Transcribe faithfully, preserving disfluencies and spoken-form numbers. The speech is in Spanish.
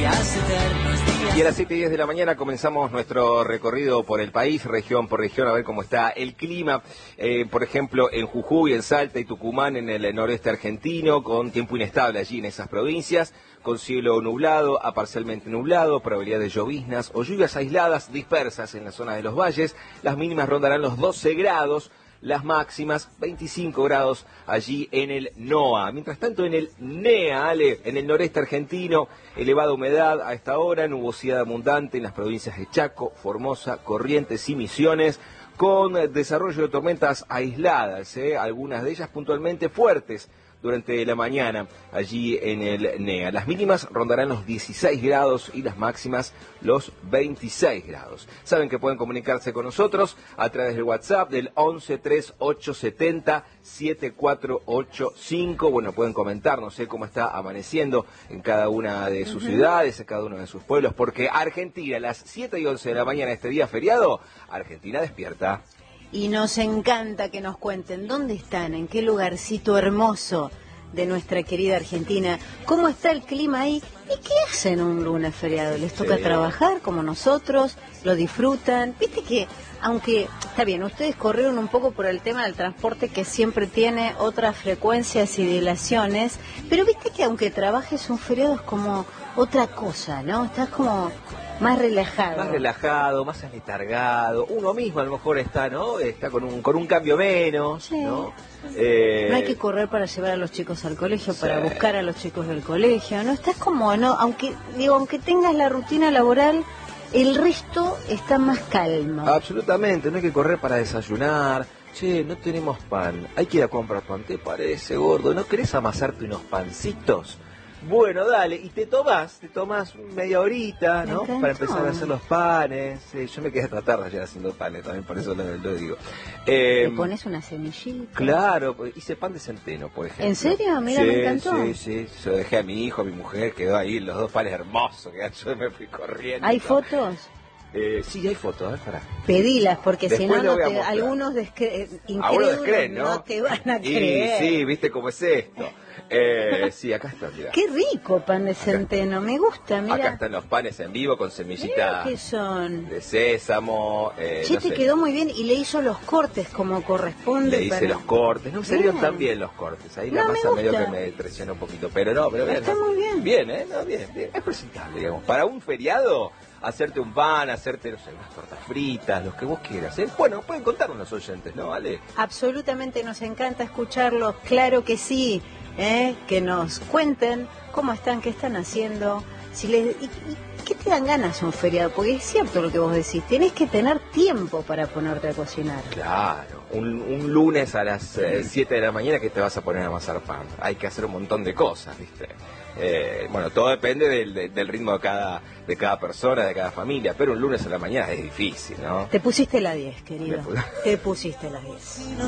días eternos, días... Y a las siete y diez de la mañana comenzamos nuestro recorrido por el país, región por región, a ver cómo está el clima. Eh, por ejemplo, en Jujuy, en Salta y Tucumán, en el noreste argentino, con tiempo inestable allí en esas provincias, con cielo nublado a parcialmente nublado, probabilidad de lloviznas o lluvias aisladas dispersas en la zona de los valles. Las mínimas rondarán los doce grados. Las máximas, veinticinco grados allí en el NOA. Mientras tanto, en el NEA, Ale, en el noreste argentino, elevada humedad a esta hora, nubosidad abundante en las provincias de Chaco, Formosa, Corrientes y Misiones, con desarrollo de tormentas aisladas, ¿eh? Algunas de ellas puntualmente fuertes durante la mañana allí en el NEA. Las mínimas rondarán los dieciséis grados y las máximas los veintiséis grados. Saben que pueden comunicarse con nosotros a través del WhatsApp del once treinta y ocho setenta setenta y cuatro ochenta y cinco. Bueno, pueden comentar, no sé cómo está amaneciendo en cada una de sus uh-huh. ciudades, en cada uno de sus pueblos, porque Argentina a las siete y once de la mañana este día feriado, Argentina despierta. Y nos encanta que nos cuenten dónde están, en qué lugarcito hermoso de nuestra querida Argentina, cómo está el clima ahí y qué hacen un lunes feriado. ¿Les toca sí. trabajar como nosotros? ¿Lo disfrutan? Viste que, aunque está bien, ustedes corrieron un poco por el tema del transporte que siempre tiene otras frecuencias y dilaciones, pero viste que aunque trabajes un feriado es como otra cosa, ¿no? Estás como... más relajado. Más relajado, más aletargado. Uno mismo a lo mejor está, ¿no? Está con un con un cambio menos, sí. ¿no? Eh... No hay que correr para llevar a los chicos al colegio, sí. para buscar a los chicos del colegio, ¿no? Estás como, ¿no? Aunque, digo, aunque tengas la rutina laboral, el resto está más calmo. Absolutamente, no hay que correr para desayunar. Che, no tenemos pan. Hay que ir a comprar pan. ¿Te parece, gordo? ¿No querés amasarte unos pancitos? Bueno, dale, y te tomás, te tomás media horita, ¿no? Para empezar a hacer los panes. Sí, yo me quedé hasta tarde ayer haciendo panes, también por eso lo, lo digo. Eh, ¿Le pones una semillita? Claro, hice pan de centeno, por ejemplo. ¿En serio? Mira, sí, me encantó. Sí, sí, yo dejé a mi hijo, a mi mujer, quedó ahí, los dos panes hermosos, que yo me fui corriendo. ¿Hay fotos? Eh, sí, hay fotos, ¿eh? Pará. Pedilas, porque Después si no, no te, algunos algunos descre incrédulos creen, ¿no? no te van a y, creer. Sí, viste cómo es esto. Eh, sí, acá está, mirá. Qué rico pan de centeno, me gusta, mira. Acá están los panes en vivo con semillita ¿Qué son? de sésamo. Eh, che, no te sé. quedó muy bien y le hizo los cortes como corresponde. Le hice para... los cortes, no me salieron tan bien los cortes. Ahí no, la masa me medio que me traicionó un poquito, pero no, pero bien. Está ¿no? muy bien. Bien, ¿eh? No, bien, bien. Es presentable, digamos. Para un feriado, hacerte un pan, hacerte, no sé, unas tortas fritas, los que vos quieras, ¿eh? Bueno, pueden contarnos los oyentes, ¿no? ¿Vale? Absolutamente, nos encanta escucharlos, claro que sí. ¿Eh? Que nos cuenten cómo están, qué están haciendo, si les, y, y qué te dan ganas un feriado, porque es cierto lo que vos decís, tenés que tener tiempo para ponerte a cocinar. Claro, un, un lunes a las eh, siete de la mañana que te vas a poner a amasar pan, hay que hacer un montón de cosas, ¿viste? Eh, bueno, todo depende del, de, del ritmo de cada, de cada persona, de cada familia, pero un lunes a la mañana es difícil, ¿no? Te pusiste la diez, querido, te pusiste la diez.